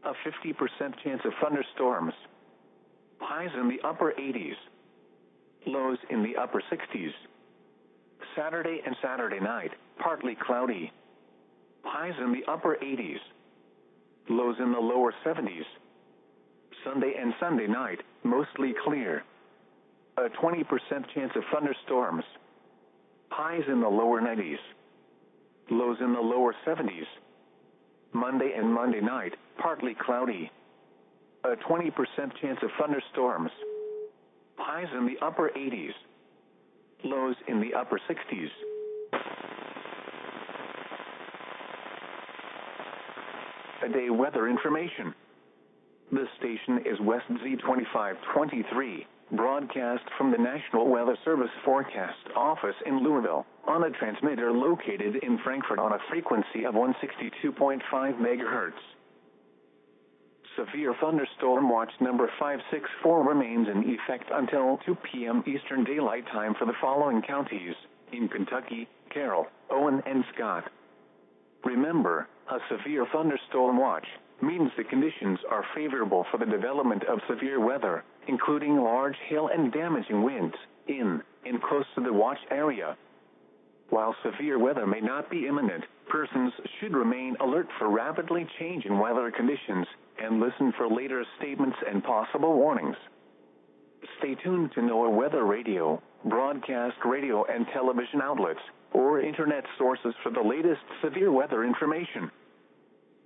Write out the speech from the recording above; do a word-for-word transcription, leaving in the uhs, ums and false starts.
a fifty percent chance of thunderstorms. Highs in the upper eighties. Lows in the upper sixties. Saturday and Saturday night, partly cloudy. Highs in the upper eighties. Lows in the lower seventies. Sunday and Sunday night, mostly clear. A twenty percent chance of thunderstorms. Highs in the lower nineties. Lows in the lower seventies. Monday and Monday night, partly cloudy. A twenty percent chance of thunderstorms. Highs in the upper eighties. Lows in the upper sixties. A day weather information. This station is West Z twenty-five twenty-three, broadcast from the National Weather Service Forecast Office in Louisville, on a transmitter located in Frankfurt on a frequency of one sixty-two point five megahertz. Severe thunderstorm watch number five six four remains in effect until two p.m. Eastern Daylight Time for the following counties: in Kentucky, Carroll, Owen, and Scott. Remember, a severe thunderstorm watch means the conditions are favorable for the development of severe weather, including large hail and damaging winds, in and close to the watch area. While severe weather may not be imminent, persons should remain alert for rapidly changing weather conditions and listen for later statements and possible warnings. Stay tuned to NOAA Weather Radio, broadcast radio and television outlets, or internet sources for the latest severe weather information.